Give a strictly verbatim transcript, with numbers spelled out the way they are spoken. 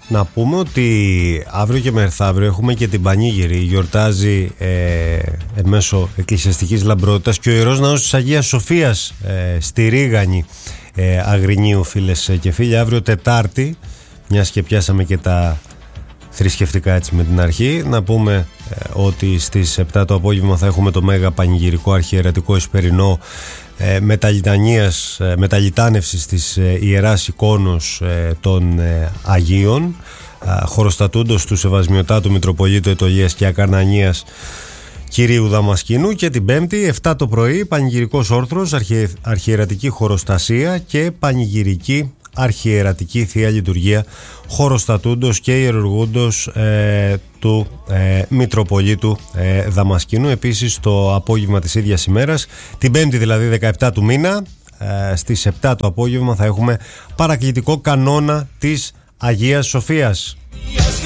να πούμε ότι αύριο και μεθαύριο έχουμε και την Πανήγυρη. Γιορτάζει ε, εν μέσω εκκλησιαστικής λαμπρότητας και ο Ιερός Ναός της Αγίας Σοφίας ε, στη Ρίγανη ε, Αγρινίου, φίλες και φίλοι. Αύριο Τετάρτη, μιας και πιάσαμε και τα θρησκευτικά έτσι με την αρχή, να πούμε ε, ότι στις επτά το απόγευμα θα έχουμε το μέγα πανηγυρικό αρχιερατικό Εσπερινό ε, μεταλιτανίας, ε, μεταλιτάνευσης της ε, Ιεράς Εικόνος ε, των ε, Αγίων, ε, χωροστατούντος του Σεβασμιωτάτου Μητροπολίτου Αιτωλίας και Ακαρνανίας Κυρίου Δαμασκηνού. Και την Πέμπτη επτά το πρωί πανηγυρικός όρθρος, αρχιε, αρχιερατική χοροστασία και πανηγυρική αρχιερατική Θεία Λειτουργία χοροστατούντος και ιερουργούντος ε, του ε, Μητροπολίτου ε, Δαμασκηνού. Επίσης το απόγευμα της ίδιας ημέρας, την Πέμπτη δηλαδή δεκαεπτά του μήνα, ε, στις επτά το απόγευμα θα έχουμε παρακλητικό κανόνα της Αγίας Σοφίας.